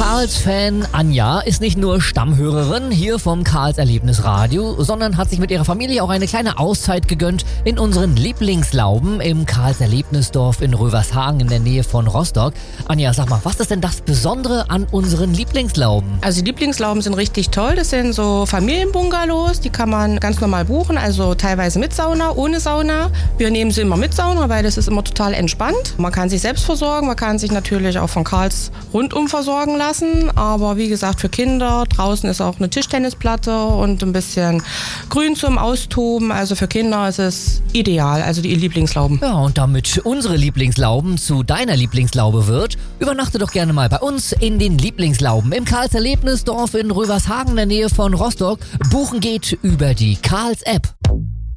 Karls-Fan Anja ist nicht nur Stammhörerin hier vom Karls Erlebnisradio, sondern hat sich mit ihrer Familie auch eine kleine Auszeit gegönnt in unseren Lieblingslauben im Karls Erlebnisdorf in Rövershagen in der Nähe von Rostock. Anja, sag mal, was ist denn das Besondere an unseren Lieblingslauben? Also die Lieblingslauben sind richtig toll. Das sind so Familienbungalows, die kann man ganz normal buchen, also teilweise mit Sauna, ohne Sauna. Wir nehmen sie immer mit Sauna, weil das ist immer total entspannt. Man kann sich selbst versorgen, man kann sich natürlich auch von Karls rundum versorgen lassen. Aber wie gesagt, für Kinder, draußen ist auch eine Tischtennisplatte und ein bisschen Grün zum Austoben. Also für Kinder ist es ideal, also die Lieblingslauben. Ja, und damit unsere Lieblingslauben zu deiner Lieblingslaube wird, übernachte doch gerne mal bei uns in den Lieblingslauben im Karls Erlebnisdorf in Rövershagen in der Nähe von Rostock. Buchen geht über die Karls App.